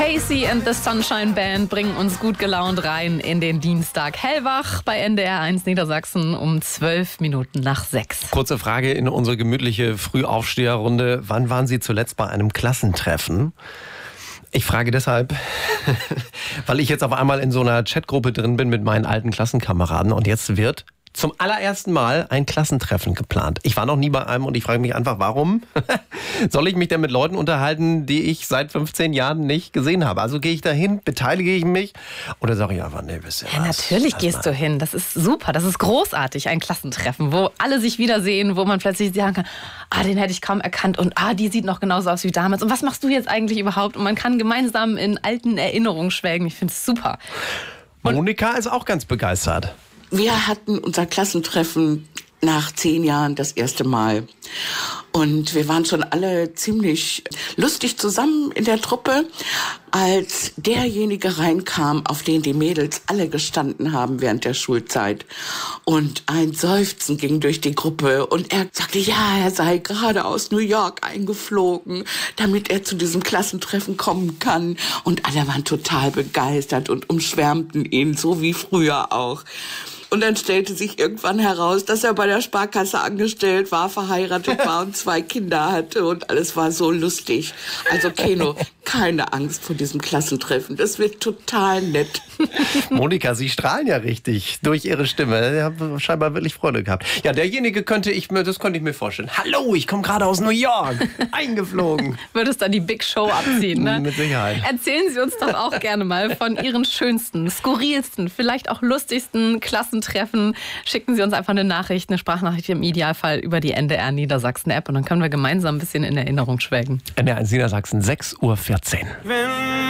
Casey and the Sunshine Band bringen uns gut gelaunt rein in den Dienstag. Hellwach bei NDR 1 Niedersachsen um 6:12. Kurze Frage in unsere gemütliche Frühaufsteherrunde. Wann waren Sie zuletzt bei einem Klassentreffen? Ich frage deshalb, weil ich jetzt auf einmal in so einer Chatgruppe drin bin mit meinen alten Klassenkameraden und jetzt wird zum allerersten Mal ein Klassentreffen geplant. Ich war noch nie bei einem und ich frage mich einfach, warum soll ich mich denn mit Leuten unterhalten, die ich seit 15 Jahren nicht gesehen habe? Also gehe ich da hin, beteilige ich mich oder sage ich einfach, nee, wisst ihr was? Ja, natürlich gehst du hin. Das ist super, das ist großartig, ein Klassentreffen, wo alle sich wiedersehen, wo man plötzlich sagen kann, den hätte ich kaum erkannt und die sieht noch genauso aus wie damals. Und was machst du jetzt eigentlich überhaupt? Und man kann gemeinsam in alten Erinnerungen schwelgen. Ich finde es super. Und Monika ist auch ganz begeistert. Wir hatten unser Klassentreffen nach 10 Jahren das erste Mal. Und wir waren schon alle ziemlich lustig zusammen in der Truppe, als derjenige reinkam, auf den die Mädels alle gestanden haben während der Schulzeit. Und ein Seufzen ging durch die Gruppe und er sagte, ja, er sei gerade aus New York eingeflogen, damit er zu diesem Klassentreffen kommen kann. Und alle waren total begeistert und umschwärmten ihn, so wie früher auch. Und dann stellte sich irgendwann heraus, dass er bei der Sparkasse angestellt war, verheiratet war und 2 Kinder hatte und alles war so lustig. Also Keno, keine Angst vor diesem Klassentreffen. Das wird total nett. Monika, Sie strahlen ja richtig durch Ihre Stimme. Sie haben scheinbar wirklich Freude gehabt. Ja, derjenige konnte ich mir vorstellen. Hallo, ich komme gerade aus New York. Eingeflogen. Würdest dann die Big Show abziehen, ne? Mit Sicherheit. Erzählen Sie uns doch auch gerne mal von Ihren schönsten, skurrilsten, vielleicht auch lustigsten Klassentreffen. Schicken Sie uns einfach eine Nachricht, eine Sprachnachricht im Idealfall über die NDR Niedersachsen App und dann können wir gemeinsam ein bisschen in Erinnerung schwelgen. NDR 1 Niedersachsen, 6:14 Uhr.